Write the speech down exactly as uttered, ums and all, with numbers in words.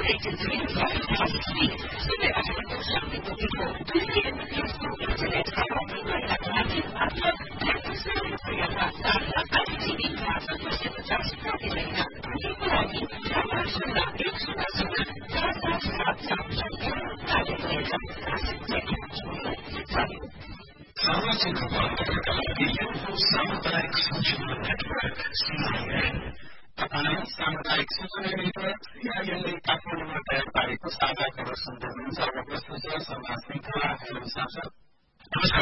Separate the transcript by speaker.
Speaker 1: सामुदायिक सूचना network CIN तपाईँ सामुदायिक सूचना नेटवर्क सीआईएनले काठमाडौँमा तयार पारेको साझा खबर सुन्दै हुनुहुन्छ। अब प्रस्तुत छ समाज श्रृङ्खला हेलो साझा। नमस्कार।